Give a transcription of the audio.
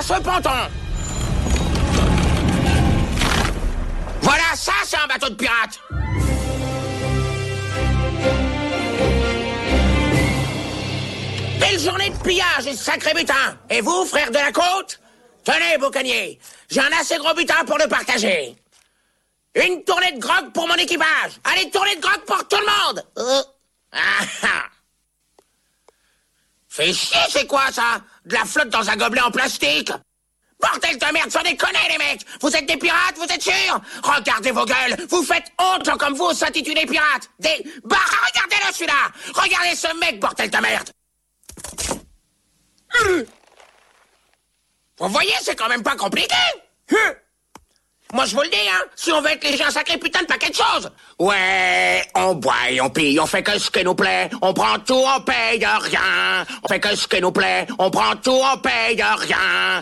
ce ponton. Voilà, ça, c'est un bateau de pirate. Belle journée de pillage et de sacré butin. Et vous, frères de la côte? Tenez, boucanier, j'ai un assez gros butin pour le partager. Une tournée de grog pour mon équipage. Allez, tournée de grog pour tout le monde. Fais chier, c'est quoi, ça? De la flotte dans un gobelet en plastique? Bordel de merde, sans déconner, les mecs! Vous êtes des pirates, vous êtes sûrs? Regardez vos gueules! Vous faites honte comme vous s'intitulez pirates! Bah, regardez-le, celui-là! Regardez ce mec, bordel de merde! Vous voyez, c'est quand même pas compliqué! Moi, je vous le dis, hein, si on veut être léger, un sacré putain de paquet de choses. Ouais, on boit et on pille, on fait que ce qui nous plaît. On prend tout, on paye rien. On fait que ce qui nous plaît. On prend tout, on paye rien.